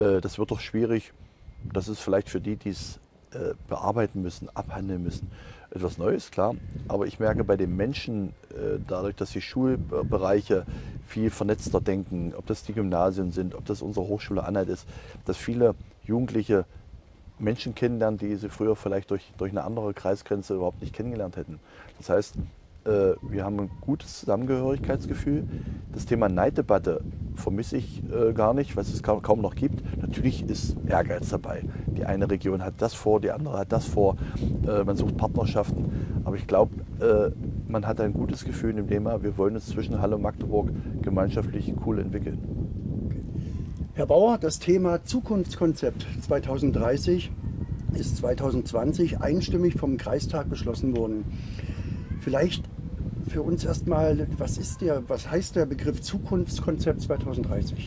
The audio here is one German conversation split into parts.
Das wird doch schwierig. Das ist vielleicht für die, die es bearbeiten müssen, abhandeln müssen, etwas Neues, klar. Aber ich merke bei den Menschen, dadurch, dass die Schulbereiche viel vernetzter denken, ob das die Gymnasien sind, ob das unsere Hochschule Anhalt ist, dass viele Jugendliche Menschen kennenlernen, die sie früher vielleicht durch eine andere Kreisgrenze überhaupt nicht kennengelernt hätten. Das heißt, wir haben ein gutes Zusammengehörigkeitsgefühl. Das Thema Neiddebatte vermisse ich gar nicht, was es kaum noch gibt. Natürlich ist Ehrgeiz dabei. Die eine Region hat das vor, die andere hat das vor. Man sucht Partnerschaften. Aber ich glaube, man hat ein gutes Gefühl in dem Thema, wir wollen uns zwischen Halle und Magdeburg gemeinschaftlich cool entwickeln. Herr Bauer, das Thema Zukunftskonzept 2030 ist 2020 einstimmig vom Kreistag beschlossen worden. Vielleicht für uns erstmal, was heißt der Begriff Zukunftskonzept 2030?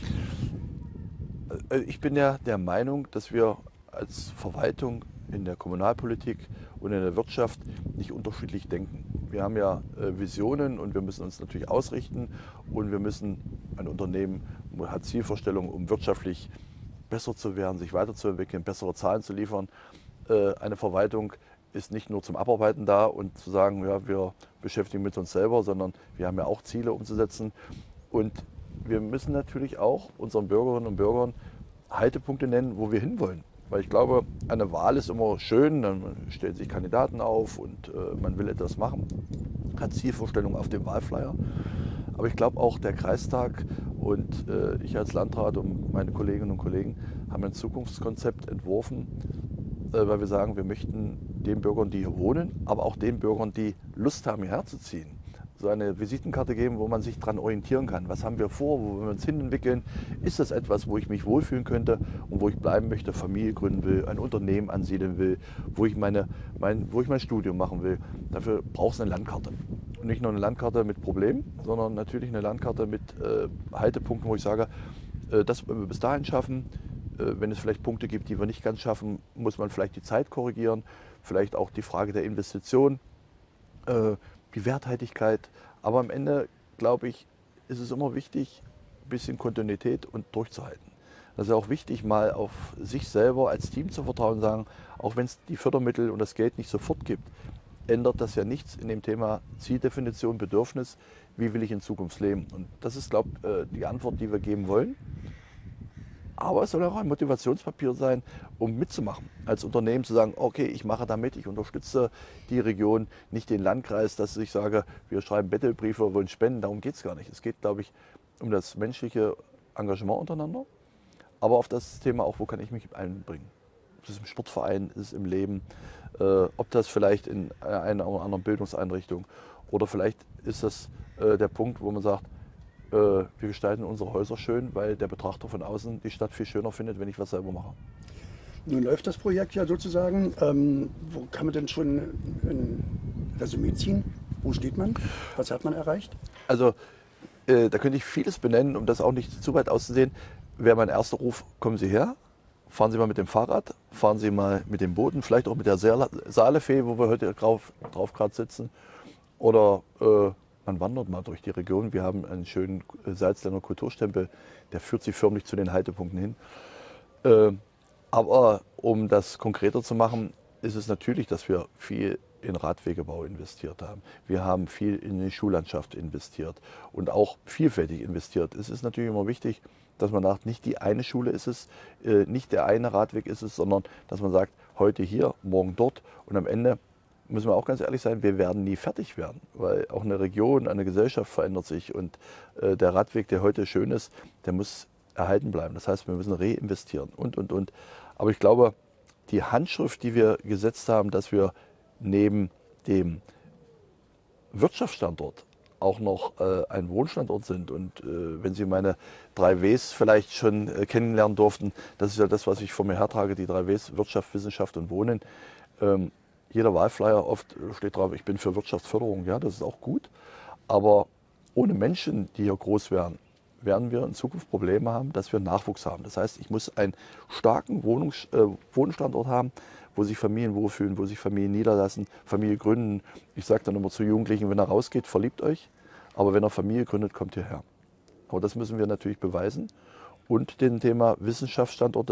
Ich bin ja der Meinung, dass wir als Verwaltung in der Kommunalpolitik und in der Wirtschaft nicht unterschiedlich denken. Wir haben ja Visionen und wir müssen uns natürlich ausrichten und wir müssen ein Unternehmen hat Zielvorstellungen, um wirtschaftlich besser zu werden, sich weiterzuentwickeln, bessere Zahlen zu liefern. Eine Verwaltung ist nicht nur zum Abarbeiten da und zu sagen, ja, wir beschäftigen mit uns selber, sondern wir haben ja auch Ziele umzusetzen. Und wir müssen natürlich auch unseren Bürgerinnen und Bürgern Haltepunkte nennen, wo wir hinwollen. Weil ich glaube, eine Wahl ist immer schön, dann stellen sich Kandidaten auf und man will etwas machen, hat Zielvorstellungen auf dem Wahlflyer. Aber ich glaube auch der Kreistag und ich als Landrat und meine Kolleginnen und Kollegen haben ein Zukunftskonzept entworfen, weil wir sagen, wir möchten den Bürgern, die hier wohnen, aber auch den Bürgern, die Lust haben, hierher zu ziehen, so eine Visitenkarte geben, wo man sich daran orientieren kann. Was haben wir vor, wo wir uns hin entwickeln? Ist das etwas, wo ich mich wohlfühlen könnte und wo ich bleiben möchte, Familie gründen will, ein Unternehmen ansiedeln will, wo ich mein Studium machen will? Dafür braucht es eine Landkarte. Und nicht nur eine Landkarte mit Problemen, sondern natürlich eine Landkarte mit Haltepunkten, wo ich sage, das wollen wir bis dahin schaffen. Wenn es vielleicht Punkte gibt, die wir nicht ganz schaffen, muss man vielleicht die Zeit korrigieren. Vielleicht auch die Frage der Investition, die Werthaltigkeit. Aber am Ende, glaube ich, ist es immer wichtig, ein bisschen Kontinuität und durchzuhalten. Das ist auch wichtig, mal auf sich selber als Team zu vertrauen und sagen, auch wenn es die Fördermittel und das Geld nicht sofort gibt, ändert das ja nichts in dem Thema Zieldefinition, Bedürfnis, wie will ich in Zukunft leben. Und das ist, glaube ich, die Antwort, die wir geben wollen. Aber es soll auch ein Motivationspapier sein, um mitzumachen. Als Unternehmen zu sagen, okay, ich mache da mit, ich unterstütze die Region, nicht den Landkreis, dass ich sage, wir schreiben Bettelbriefe, wollen spenden. Darum geht es gar nicht. Es geht, glaube ich, um das menschliche Engagement untereinander. Aber auf das Thema auch, wo kann ich mich einbringen? Ist es im Sportverein, ist es im Leben, ob das vielleicht in einer oder anderen Bildungseinrichtung oder vielleicht ist das der Punkt, wo man sagt, wir gestalten unsere Häuser schön, weil der Betrachter von außen die Stadt viel schöner findet, wenn ich was selber mache. Nun läuft das Projekt ja sozusagen. Wo kann man denn schon ein Resümee ziehen? Wo steht man? Was hat man erreicht? Also da könnte ich vieles benennen, um das auch nicht zu weit auszusehen. Wäre mein erster Ruf, kommen Sie her, fahren Sie mal mit dem Fahrrad, fahren Sie mal mit dem Booten, vielleicht auch mit der Saalefee, wo wir heute drauf gerade sitzen. Oder man wandert mal durch die Region. Wir haben einen schönen Salzländer Kulturstempel, der führt Sie förmlich zu den Haltepunkten hin. Aber um das konkreter zu machen, ist es natürlich, dass wir viel in Radwegebau investiert haben. Wir haben viel in die Schullandschaft investiert und auch vielfältig investiert. Es ist natürlich immer wichtig, dass man sagt, nicht die eine Schule ist es, nicht der eine Radweg ist es, sondern dass man sagt, heute hier, morgen dort und am Ende müssen wir auch ganz ehrlich sein, wir werden nie fertig werden, weil auch eine Region, eine Gesellschaft verändert sich und der Radweg, der heute schön ist, der muss erhalten bleiben. Das heißt, wir müssen reinvestieren und. Aber ich glaube, die Handschrift, die wir gesetzt haben, dass wir neben dem Wirtschaftsstandort auch noch ein Wohnstandort sind. Und wenn Sie meine 3 Ws vielleicht schon kennenlernen durften, das ist ja das, was ich vor mir hertrage, die 3 Ws, Wirtschaft, Wissenschaft und Wohnen. Jeder Wahlflyer oft steht drauf, ich bin für Wirtschaftsförderung. Ja, das ist auch gut. Aber ohne Menschen, die hier groß werden wir in Zukunft Probleme haben, dass wir Nachwuchs haben. Das heißt, ich muss einen starken Wohnstandort haben, wo sich Familien wohlfühlen, wo sich Familien niederlassen, Familie gründen. Ich sage dann immer zu Jugendlichen, wenn er rausgeht, verliebt euch. Aber wenn er Familie gründet, kommt hierher. Aber das müssen wir natürlich beweisen. Und dem Thema Wissenschaftsstandort,